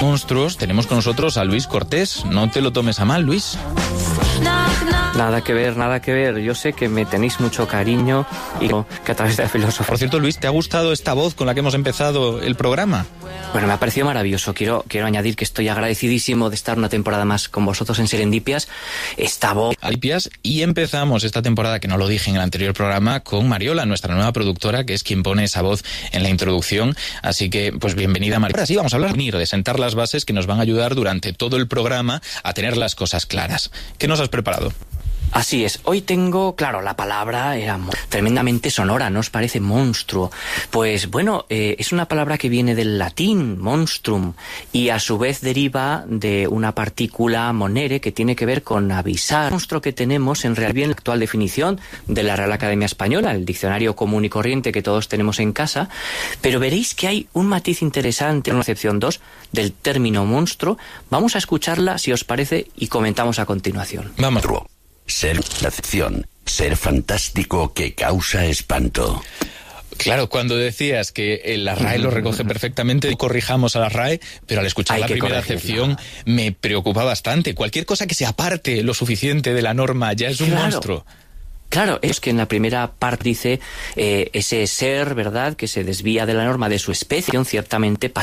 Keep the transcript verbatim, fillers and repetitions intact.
monstruos, tenemos con nosotros a Luis Cortés. No te lo tomes a mal, Luis. Nada que ver, nada que ver. Yo sé que me tenéis mucho cariño y que a través de la filosofía... Por cierto, Luis, ¿te ha gustado esta voz con la que hemos empezado el programa? Bueno, me ha parecido maravilloso. Quiero, quiero añadir que estoy agradecidísimo de estar una temporada más con vosotros en Serendipias. Esta voz... Alipias, y empezamos esta temporada, que no lo dije en el anterior programa, con Mariola, nuestra nueva productora, que es quien pone esa voz en la introducción. Así que, pues bienvenida, Mariola. Ahora sí, vamos a hablar de sentar las bases que nos van a ayudar durante todo el programa a tener las cosas claras. ¿Qué nos has preparado? Así es, hoy tengo, claro, la palabra era tremendamente sonora, ¿no os parece? Monstruo. Pues bueno, eh, es una palabra que viene del latín, monstrum, y a su vez deriva de una partícula monere que tiene que ver con avisar. El monstruo que tenemos en realidad, bien la actual definición de la Real Academia Española, el diccionario común y corriente que todos tenemos en casa, pero veréis que hay un matiz interesante en la acepción dos del término monstruo. Vamos a escucharla, si os parece, y comentamos a continuación. Vamos. Ser la acepción, ser fantástico que causa espanto. Claro, cuando decías que la R A E lo recoge perfectamente, corrijamos a la R A E, pero al escuchar Hay la primera acepción me preocupa bastante. Cualquier cosa que se aparte lo suficiente de la norma ya es un Claro. monstruo. Claro, es que en la primera parte dice eh, ese ser, ¿verdad?, que se desvía de la norma de su especie, ciertamente